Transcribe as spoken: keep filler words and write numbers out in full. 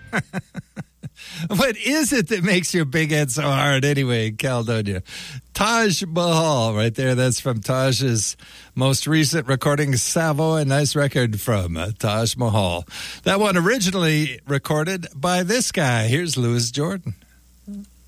What is it that makes your big head so hard anyway, Caledonia? Taj Mahal, right there. That's from Taj's most recent recording, Savoy. A nice record from uh, Taj Mahal. That one originally recorded by this guy. Here's Louis Jordan.